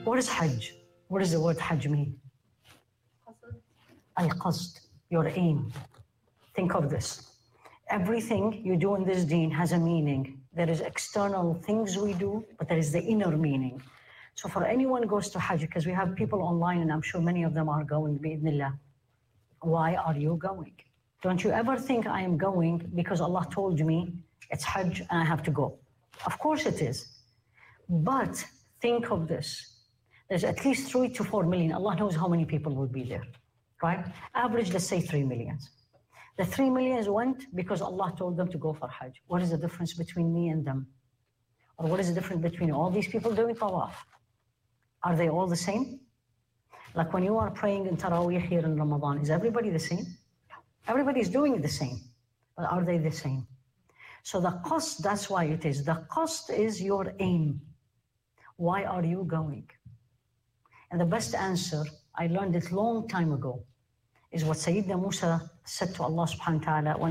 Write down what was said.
What is Hajj? What does the word Hajj mean? Al-Qasd, your aim. Think of this. Everything you do in this deen has a meaning. There is external things we do, but there is the inner meaning. So for anyone who goes to Hajj, because we have people online and I'm sure many of them are going, bi'idhnillah. Why are you going? Don't you ever think I am going because Allah told me it's Hajj and I have to go? Of course it is. But think of this. There's at least 3 to 4 million. Allah knows how many people will be there, right? Average, let's say 3 million. The 3 million went because Allah told them to go for Hajj. What is the difference between me and them? Or what is the difference between all these people doing tawaf? Are they all the same? Like when you are praying in Taraweeh here in Ramadan, is everybody the same? Everybody is doing the same, but are they the same? So the cost, that's why it is. The cost is your aim. Why are you going? And the best answer, I learned it long time ago, is what Sayyidina Musa said to Allah subhanahu wa ta'ala when